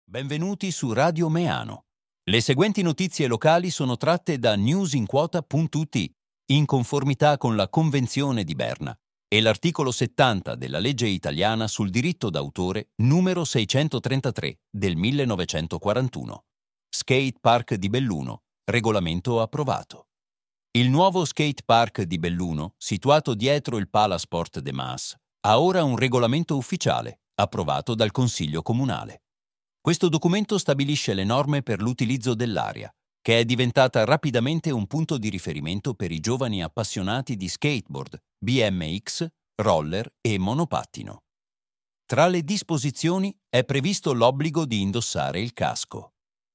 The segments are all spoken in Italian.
Benvenuti su Radio Meano. Le seguenti notizie locali sono tratte da newsinquota.it, in conformità con la Convenzione di Berna e l'articolo 70 della legge italiana sul diritto d'autore numero 633 del 1941. Skate Park di Belluno, regolamento approvato. Il nuovo skate park di Belluno, situato dietro il Palasport de Mas, ha ora un regolamento ufficiale, approvato dal Consiglio Comunale. Questo documento stabilisce le norme per l'utilizzo dell'area, che è diventata rapidamente un punto di riferimento per i giovani appassionati di skateboard, BMX, roller e monopattino. Tra le disposizioni è previsto l'obbligo di indossare il casco.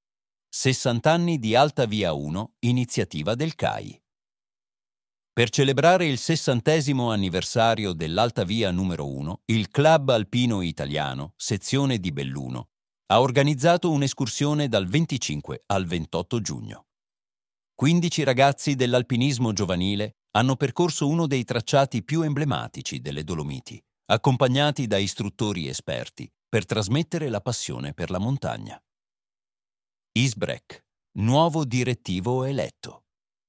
60 anni di Alta Via 1, iniziativa del CAI. Per celebrare il 60° anniversario dell'Alta Via numero 1, il Club Alpino Italiano, sezione di Belluno, ha organizzato un'escursione dal 25 al 28 giugno. 15 ragazzi dell'alpinismo giovanile hanno percorso uno dei tracciati più emblematici delle Dolomiti, accompagnati da istruttori esperti per trasmettere la passione per la montagna. Isbrec, nuovo direttivo eletto.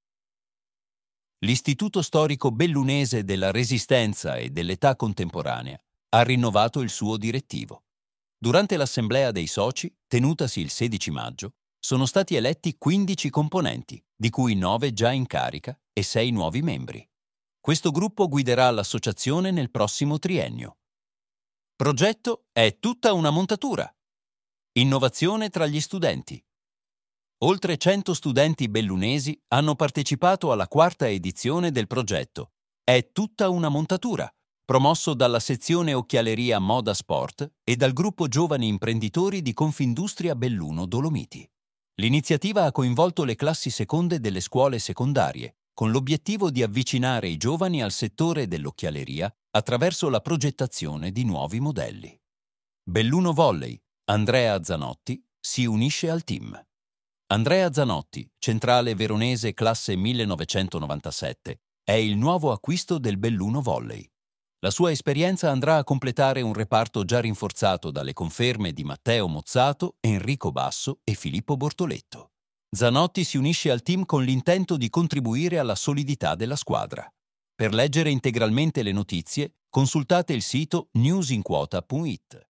L'Istituto Storico Bellunese della Resistenza e dell'Età Contemporanea ha rinnovato il suo direttivo. Durante l'assemblea dei soci, tenutasi il 16 maggio, sono stati eletti 15 componenti, di cui 9 già in carica e 6 nuovi membri. Questo gruppo guiderà l'associazione nel prossimo triennio. Progetto è tutta una montatura. Innovazione tra gli studenti. Oltre 100 studenti bellunesi hanno partecipato alla 4ª edizione del progetto È tutta una montatura, promosso dalla sezione Occhialeria Moda Sport e dal gruppo Giovani Imprenditori di Confindustria Belluno Dolomiti. L'iniziativa ha coinvolto le classi seconde delle scuole secondarie, con l'obiettivo di avvicinare i giovani al settore dell'occhialeria attraverso la progettazione di nuovi modelli. Belluno Volley, Andrea Zanotti, si unisce al team. Andrea Zanotti, centrale veronese classe 1997, è il nuovo acquisto del Belluno Volley. La sua esperienza andrà a completare un reparto già rinforzato dalle conferme di Matteo Mozzato, Enrico Basso e Filippo Bortoletto. Zanotti si unisce al team con l'intento di contribuire alla solidità della squadra. Per leggere integralmente le notizie, consultate il sito newsinquota.it.